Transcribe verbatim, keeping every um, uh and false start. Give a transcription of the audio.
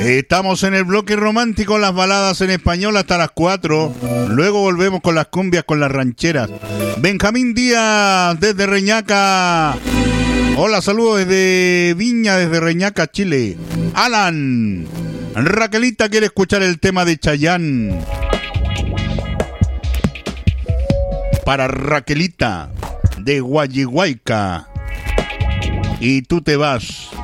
Estamos en el bloque romántico, las baladas en español hasta las cuatro. Luego volvemos con las cumbias, con las rancheras. Benjamín Díaz desde Reñaca. Hola, saludos desde Viña, desde Reñaca, Chile. Alan. Raquelita quiere escuchar el tema de Chayanne. Para Raquelita de Guayihuayca. Y tú te vas.